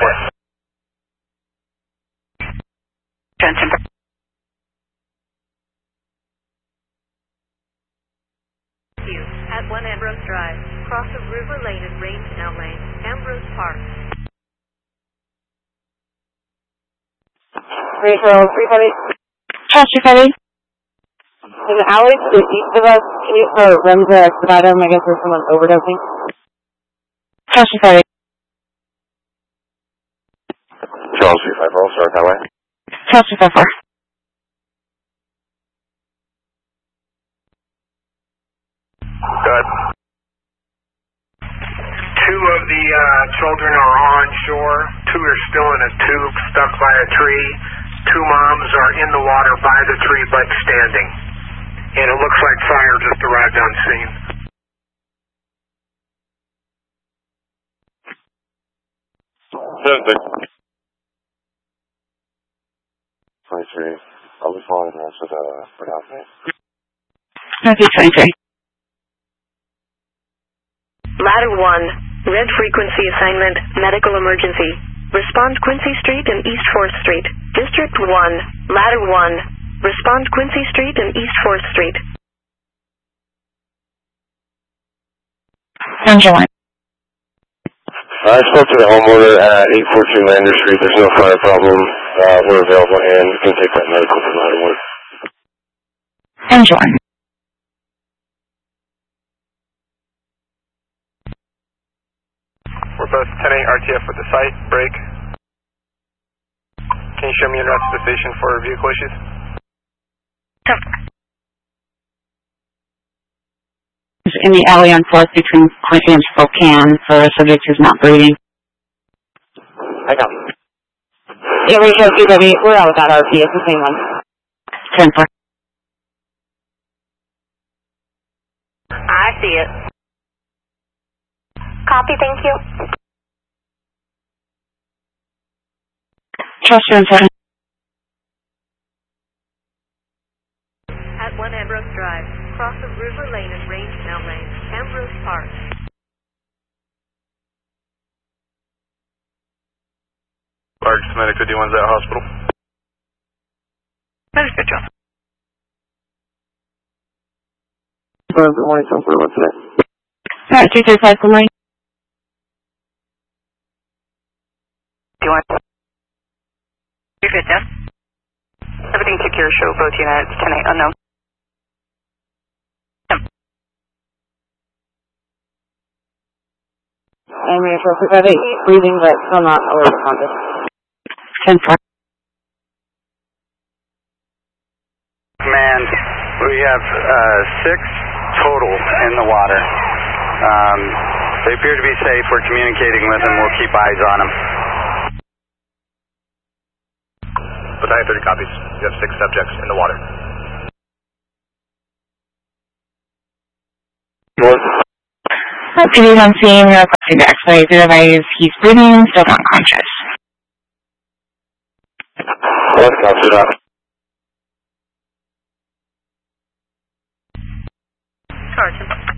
At 1 Ambrose Drive, cross of River Lane and Range Now Lane, Ambrose Park. Referral 340. Chester City. In the alley to the east of us, for Remza Expeditum, I guess there's someone overdosing. Chester City. Charles 350, start that way. Chester 44. Good. Two of the children are on shore. Two are still in a tube stuck by a tree. Two moms are in the water by the tree but standing. And it looks like fire just arrived on scene. Good. 23. I'll be following the rest of the announcement. Okay, 23. Ladder 1, red frequency assignment, medical emergency. Respond Quincy Street and East 4th Street. District 1, Ladder 1, respond Quincy Street and East 4th Street. Ranger 1. I spoke to the homeowner at 814 Lander Street. There's no fire problem. We're available and we can take that medical from Ladder 1. Ranger 1. We're both 10-8 RTF with the site. Break. Can you show me en route to the station for vehicle issues? In the alley on 4th between Quincy and Spokane, so the subject is not breathing. I got it. Yeah, Rachel, CW, we're out without RP, it's the same one. 10-4. I see it. Copy, thank you. Chester and 7. At 1 Ambrose Drive, cross of River Lane and Range Now Lane, Ambrose Park. Large Medic 51's at hospital. Good job. Good morning, so for what's today? Alright, 235, good morning. Do you want? You're good, Jeff? Everything secure, show both units, 10-8, unknown. And Rachel, 358, breathing, but still not alert conscious. 10-4. Command, we have 6 total in the water. They appear to be safe. We're communicating with them. We'll keep eyes on them. Battalion 30 copies. You have 6 subjects in the water. North. Deputies on scene, requesting the X-ray to advise he's breathing, still not conscious. North, copy that. Sergeant.